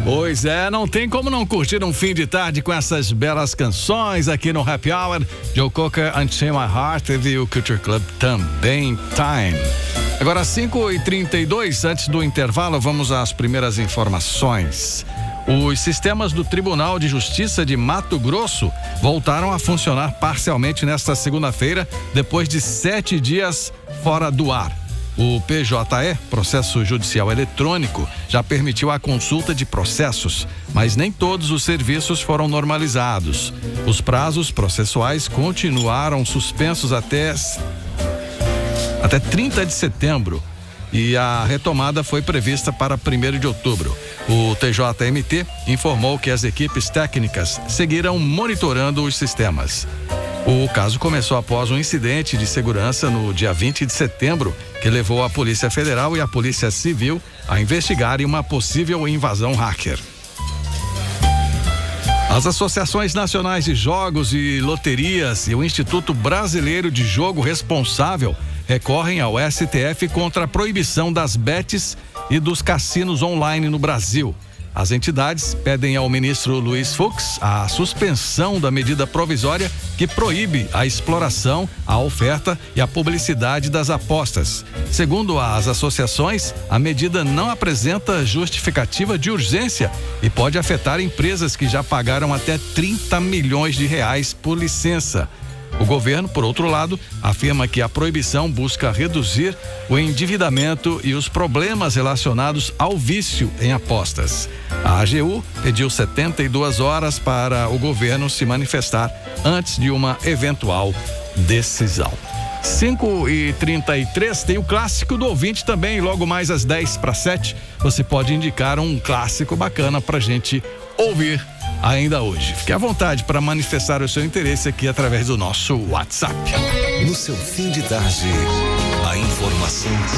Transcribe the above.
Pois é, não tem como não curtir um fim de tarde com essas belas canções aqui no Happy Hour. Joe Cocker, Unchain My Heart, e o Culture Club também, Time. Agora 5h32, antes do intervalo, vamos às primeiras informações. Os sistemas do Tribunal de Justiça de Mato Grosso voltaram a funcionar parcialmente nesta segunda-feira, depois de 7 dias fora do ar. O PJE, Processo Judicial Eletrônico, já permitiu a consulta de processos, mas nem todos os serviços foram normalizados. Os prazos processuais continuaram suspensos até 30 de setembro e a retomada foi prevista para 1º de outubro. O TJMT informou que as equipes técnicas seguirão monitorando os sistemas. O caso começou após um incidente de segurança no dia 20 de setembro, que levou a Polícia Federal e a Polícia Civil a investigarem uma possível invasão hacker. As associações nacionais de jogos e loterias e o Instituto Brasileiro de Jogo Responsável recorrem ao STF contra a proibição das bets e dos cassinos online no Brasil. As entidades pedem ao ministro Luiz Fux a suspensão da medida provisória que proíbe a exploração, a oferta e a publicidade das apostas. Segundo as associações, a medida não apresenta justificativa de urgência e pode afetar empresas que já pagaram até 30 milhões de reais por licença. O governo, por outro lado, afirma que a proibição busca reduzir o endividamento e os problemas relacionados ao vício em apostas. A AGU pediu 72 horas para o governo se manifestar antes de uma eventual decisão. 5h33, tem o clássico do ouvinte também, logo mais às 6:50, você pode indicar um clássico bacana pra gente ouvir ainda hoje. Fique à vontade para manifestar o seu interesse aqui através do nosso WhatsApp. No seu fim de tarde, a informação